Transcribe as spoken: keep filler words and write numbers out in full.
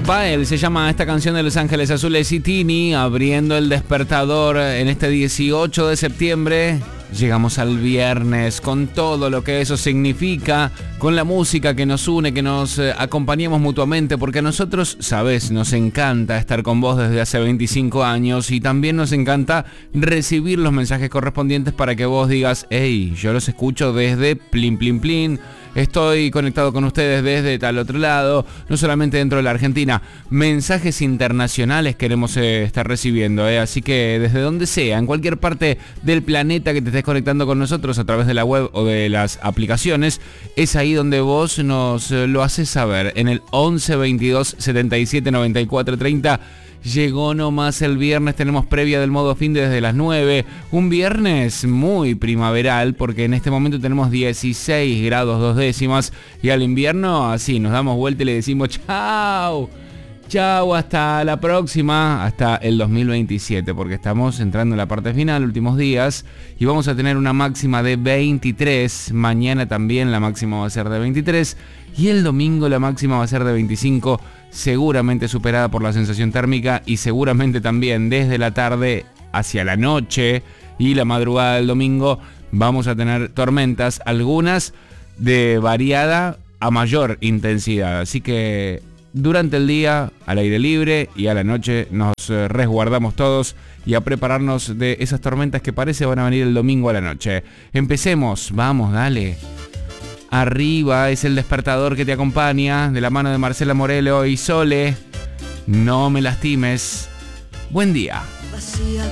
Bael se llama esta canción de Los Ángeles Azules y Tini, abriendo el despertador en este dieciocho de septiembre. Llegamos al viernes con todo lo que eso significa, con la música que nos une, que nos eh, acompañemos mutuamente, porque a nosotros, sabes, nos encanta estar con vos desde hace veinticinco años y también nos encanta recibir los mensajes correspondientes para que vos digas, hey, yo los escucho desde plin plin plin. Estoy conectado con ustedes desde tal otro lado, no solamente dentro de la Argentina, mensajes internacionales queremos eh, estar recibiendo, eh, así que desde donde sea, en cualquier parte del planeta que te estés conectando con nosotros a través de la web o de las aplicaciones, es ahí donde vos nos eh, lo haces saber, en el once veintidós setenta y siete noventa y cuatro treinta. Llegó nomás el viernes, tenemos previa del modo fin desde las nueve, un viernes muy primaveral porque en este momento tenemos dieciséis grados dos décimas y al invierno así nos damos vuelta y le decimos chao, chao, hasta la próxima, hasta el dos mil veintisiete, porque estamos entrando en la parte final, últimos días, y vamos a tener una máxima de veintitrés, mañana también la máxima va a ser de veintitrés y el domingo la máxima va a ser de veinticinco, seguramente superada por la sensación térmica y seguramente también desde la tarde hacia la noche y la madrugada del domingo vamos a tener tormentas, algunas de variada a mayor intensidad, así que durante el día al aire libre y a la noche nos resguardamos todos y a prepararnos de esas tormentas que parece van a venir el domingo a la noche. Empecemos, vamos, dale. Arriba es el despertador que te acompaña, de la mano de Marcela Morelo y Sole. No me lastimes. Buen día.